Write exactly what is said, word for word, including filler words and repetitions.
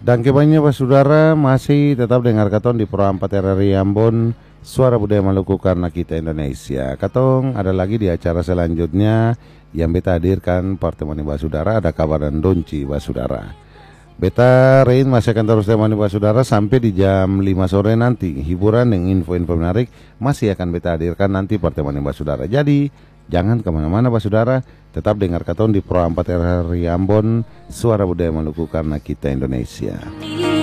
Dan kebanyakan Pak Saudara masih tetap dengar Katong di Pro empat R R I Ambon, Suara Budaya Maluku karena kita Indonesia. Katong ada lagi di acara selanjutnya yang beta hadirkan pertemuan Pak Saudara, ada kabar dan donci Pak Saudara. Beta Rain masih akan terus temani Pak Saudara sampai di jam lima sore nanti. Hiburan dan info-info menarik masih akan beta hadirkan nanti pertemuan Pak Saudara. Jadi jangan kemana-mana Pak Saudara, tetap dengar Katong di Pro empat R R I Ambon, Suara Budaya Maluku karena kita Indonesia.